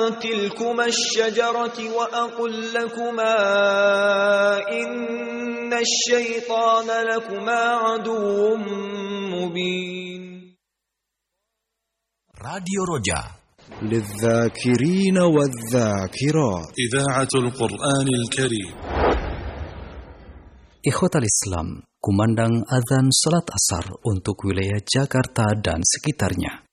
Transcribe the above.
تلكما الشجرة وأقل لكما إن الشيطان لكما عدو مبين. راديو رجاء للذاكرين والذاكرات إذاعة القرآن الكريم. Ikhwatal Islam, kumandang azan salat asar untuk wilayah Jakarta dan sekitarnya.